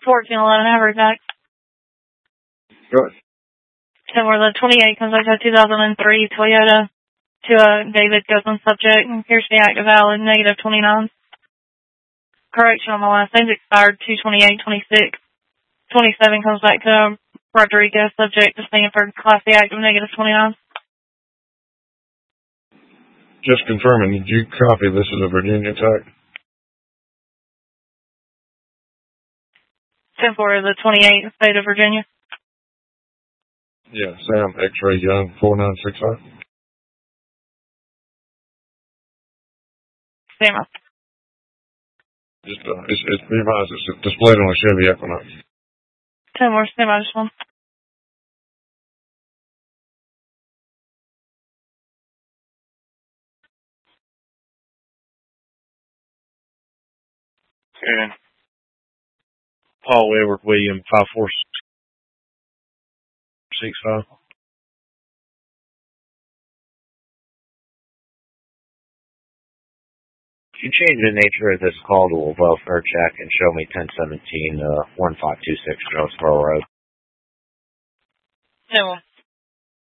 1411 average back. Good. 10 where the 28 comes back to 2003 Toyota to David Guzman subject and appears to be active valid, negative 29. Correction on the last name's expired 2/28/26. 27 comes back to Rodriguez subject to Stanford, Class C active, negative 29. Just confirming, did you copy this as a Virginia tag? 10 for the 28 state of Virginia. Yeah, Sam X-Ray Young 4965. Sam. Just it's be advised, it's displayed on a Chevy Equinox. 10 more, Sam. I just want. And Paul Edward William 5465. If you change the nature of this call to a welfare check and show me 1017 1526 Jonesboro Road. 10 more.